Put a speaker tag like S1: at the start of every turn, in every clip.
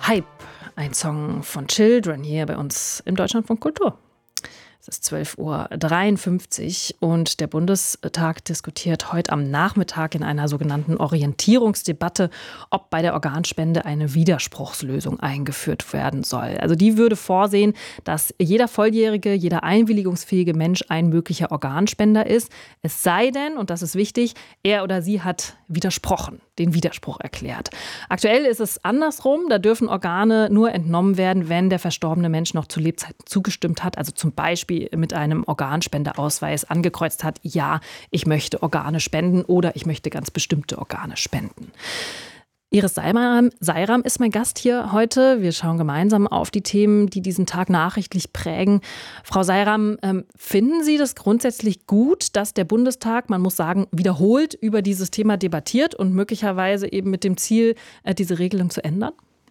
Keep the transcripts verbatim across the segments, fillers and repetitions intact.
S1: Hype, ein Song von Children hier bei uns im Deutschlandfunk Kultur. Es ist zwölf Uhr dreiundfünfzig und der Bundestag diskutiert heute am Nachmittag in einer sogenannten Orientierungsdebatte, ob bei der Organspende eine Widerspruchslösung eingeführt werden soll. Also die würde vorsehen, dass jeder volljährige, jeder einwilligungsfähige Mensch ein möglicher Organspender ist. Es sei denn, und das ist wichtig, er oder sie hat widersprochen, den Widerspruch erklärt. Aktuell ist es andersrum. Da dürfen Organe nur entnommen werden, wenn der verstorbene Mensch noch zu Lebzeiten zugestimmt hat, also zum Beispiel mit einem Organspendeausweis angekreuzt hat, ja, ich möchte Organe spenden oder ich möchte ganz bestimmte Organe spenden. Iris Seiram, Seiram ist mein Gast hier heute. Wir schauen gemeinsam auf die Themen, die diesen Tag nachrichtlich prägen. Frau Seiram, ähm, finden Sie das grundsätzlich gut, dass der Bundestag, man muss sagen, wiederholt über dieses Thema debattiert und möglicherweise eben mit dem Ziel, äh, diese Regelung zu ändern?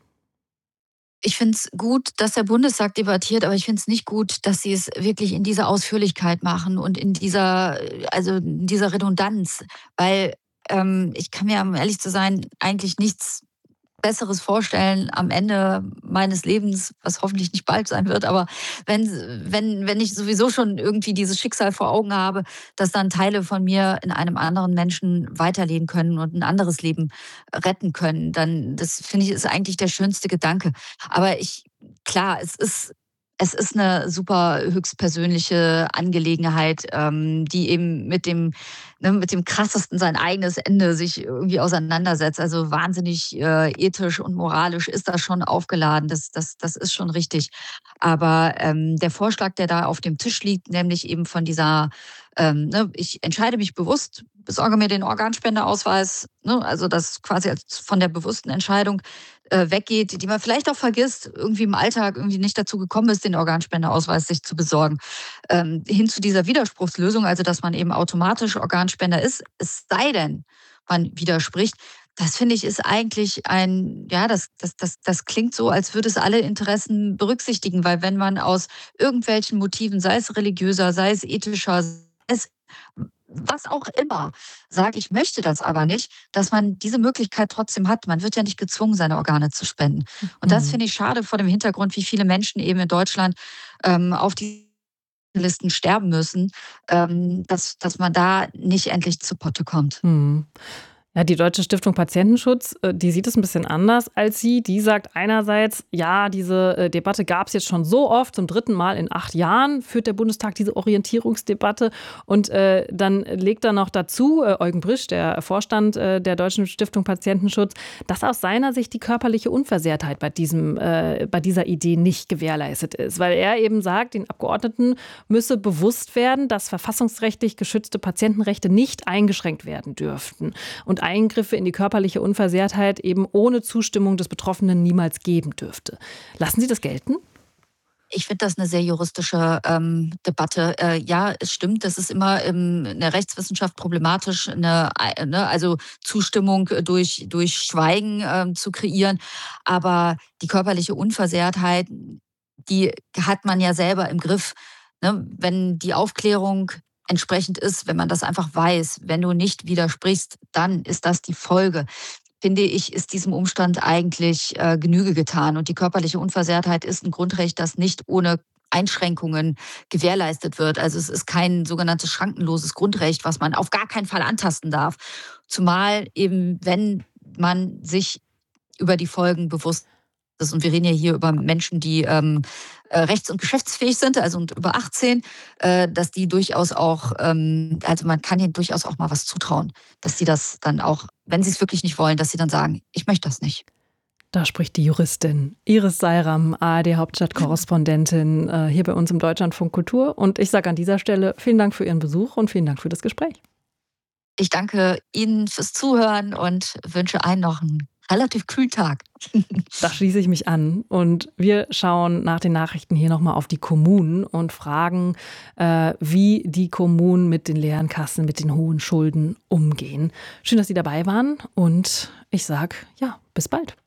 S2: Ich finde es gut, dass der Bundestag debattiert, aber ich finde es nicht gut, dass sie es wirklich in dieser Ausführlichkeit machen und in dieser, also in dieser Redundanz. Weil ähm, ich kann mir, um ehrlich zu sein, eigentlich nichts Besseres vorstellen am Ende meines Lebens, was hoffentlich nicht bald sein wird, aber wenn, wenn, wenn ich sowieso schon irgendwie dieses Schicksal vor Augen habe, dass dann Teile von mir in einem anderen Menschen weiterleben können und ein anderes Leben retten können, dann, das finde ich, ist eigentlich der schönste Gedanke. Aber ich, klar, es ist es ist eine super höchstpersönliche Angelegenheit, ähm, die eben mit dem, ne, mit dem krassesten sein eigenes Ende sich irgendwie auseinandersetzt. Also wahnsinnig äh, ethisch und moralisch ist das schon aufgeladen. Das, das, das ist schon richtig. Aber ähm, der Vorschlag, der da auf dem Tisch liegt, nämlich eben von dieser, ähm, ne, ich entscheide mich bewusst, besorge mir den Organspendeausweis, ne, also das quasi als von der bewussten Entscheidung äh, weggeht, die man vielleicht auch vergisst, irgendwie im Alltag irgendwie nicht dazu gekommen ist, den Organspendeausweis sich zu besorgen, ähm, hin zu dieser Widerspruchslösung, also dass man eben automatisch Organspender ist, es sei denn, man widerspricht. Das finde ich ist eigentlich ein, ja, das, das, das, das klingt so, als würde es alle Interessen berücksichtigen, weil wenn man aus irgendwelchen Motiven, sei es religiöser, sei es ethischer, sei es was auch immer, sagt, ich möchte das aber nicht, dass man diese Möglichkeit trotzdem hat. Man wird ja nicht gezwungen, seine Organe zu spenden. Und das
S1: Mhm.
S2: finde ich schade vor dem Hintergrund, wie viele Menschen eben in Deutschland ähm, auf die Listen sterben müssen, ähm, dass, dass man da nicht endlich zu Potte kommt.
S1: Mhm. Ja, die Deutsche Stiftung Patientenschutz, äh, die sieht es ein bisschen anders als Sie. Die sagt einerseits, ja, diese äh, Debatte gab es jetzt schon so oft, zum dritten Mal in acht Jahren führt der Bundestag diese Orientierungsdebatte. Und äh, dann legt er noch dazu, äh, Eugen Brisch, der Vorstand äh, der Deutschen Stiftung Patientenschutz, dass aus seiner Sicht die körperliche Unversehrtheit bei, diesem, äh, bei dieser Idee nicht gewährleistet ist. Weil er eben sagt, den Abgeordneten müsse bewusst werden, dass verfassungsrechtlich geschützte Patientenrechte nicht eingeschränkt werden dürften. Und Eingriffe in die körperliche Unversehrtheit eben ohne Zustimmung des Betroffenen niemals geben dürfte. Lassen Sie das gelten?
S2: Ich finde das eine sehr juristische ähm, Debatte. Äh, ja, es stimmt, das ist immer ähm, in der Rechtswissenschaft problematisch, eine, äh, ne, also Zustimmung durch, durch Schweigen ähm, zu kreieren. Aber die körperliche Unversehrtheit, die hat man ja selber im Griff. Ne? Wenn die Aufklärung entsprechend ist, wenn man das einfach weiß, wenn du nicht widersprichst, dann ist das die Folge. Finde ich, ist diesem Umstand eigentlich äh, Genüge getan. Und die körperliche Unversehrtheit ist ein Grundrecht, das nicht ohne Einschränkungen gewährleistet wird. Also es ist kein sogenanntes schrankenloses Grundrecht, was man auf gar keinen Fall antasten darf. Zumal eben, wenn man sich über die Folgen bewusst ist. Und wir reden ja hier über Menschen, die ähm, äh, rechts- und geschäftsfähig sind, also und über achtzehn, äh, dass die durchaus auch, ähm, also man kann ihnen durchaus auch mal was zutrauen, dass sie das dann auch, wenn sie es wirklich nicht wollen, dass sie dann sagen, ich möchte das nicht.
S1: Da spricht die Juristin Iris Seiram, A R D-Hauptstadtkorrespondentin, äh, hier bei uns im Deutschlandfunk Kultur. Und ich sage an dieser Stelle vielen Dank für Ihren Besuch und vielen Dank für das Gespräch.
S2: Ich danke Ihnen fürs Zuhören und wünsche allen noch einen relativ kühlen Tag.
S1: Da schließe ich mich an. Und wir schauen nach den Nachrichten hier nochmal auf die Kommunen und fragen, äh, wie die Kommunen mit den leeren Kassen, mit den hohen Schulden umgehen. Schön, dass Sie dabei waren und ich sage, ja, bis bald.